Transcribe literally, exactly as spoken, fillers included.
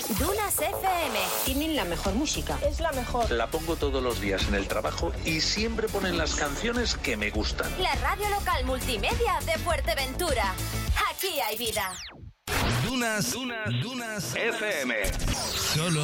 Dunas F M. Tienen la mejor música. Es la mejor. La pongo todos los días en el trabajo y siempre ponen las canciones que me gustan. La radio local multimedia de Fuerteventura. Aquí hay vida. Dunas, Dunas, Dunas F M. Solo